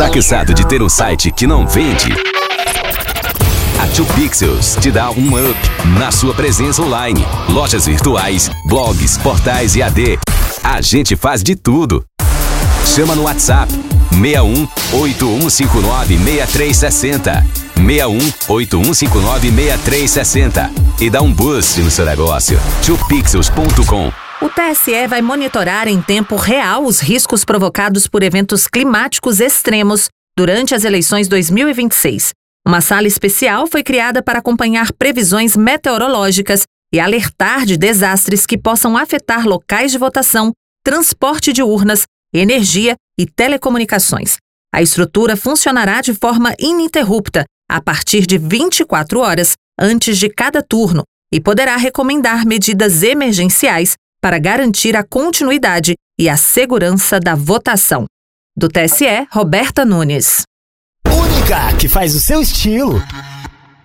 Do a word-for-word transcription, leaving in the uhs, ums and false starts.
Tá cansado de ter um site que não vende? A dois Pixels te dá um up na sua presença online. Lojas virtuais, blogs, portais e A D. A gente faz de tudo. Chama no WhatsApp seis um oito um cinco nove seis três seis zero. seis um oito um cinco nove seis três seis zero e dá um boost no seu negócio. dois pixels ponto com. O T S E vai monitorar em tempo real os riscos provocados por eventos climáticos extremos durante as eleições dois mil e vinte e seis. Uma sala especial foi criada para acompanhar previsões meteorológicas e alertar de desastres que possam afetar locais de votação, transporte de urnas, energia e telecomunicações. A estrutura funcionará de forma ininterrupta a partir de vinte e quatro horas antes de cada turno e poderá recomendar medidas emergenciais para garantir a continuidade e a segurança da votação. Do T S E, Roberta Nunes. Única, que faz o seu estilo.